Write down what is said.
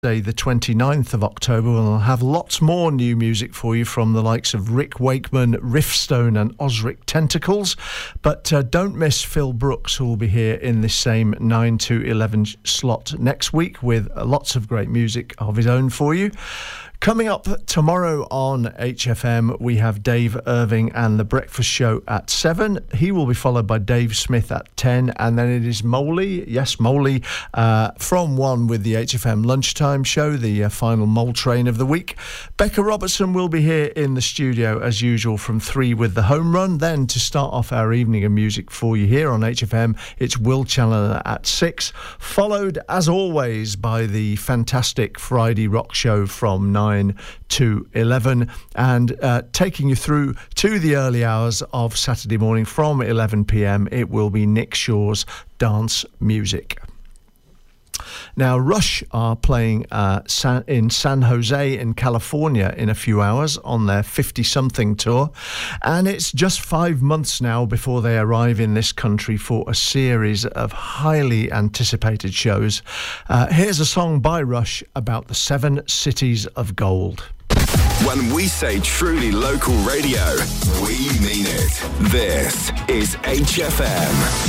The 29th of October. We'll have lots more new music for you from the likes of Rick Wakeman, Riffstone and Osric Tentacles. But don't miss Phil Brooks, who will be here in this same 9 to 11 slot next week with lots of great music of his own for you. Coming up tomorrow on HFM, we have Dave Irving and The Breakfast Show at 7. He will be followed by Dave Smith at 10. And then it is Moley, from 1 with the HFM Lunchtime Show, the final Mole Train of the week. Becca Robertson will be here in the studio as usual from 3 with the Home Run. Then to start off our evening of music for you here on HFM, it's Will Challoner at 6. Followed, as always, by the fantastic Friday Rock Show from 9 to 11, and taking you through to the early hours of Saturday morning from 11 p.m. it will be Nick Shaw's dance music. Now, Rush are playing in San Jose in California in a few hours on their 50-something tour, and it's just 5 months now before they arrive in this country for a series of highly anticipated shows. Here's a song by Rush about the 7 cities of gold. When we say truly local radio, we mean it. This is HFM.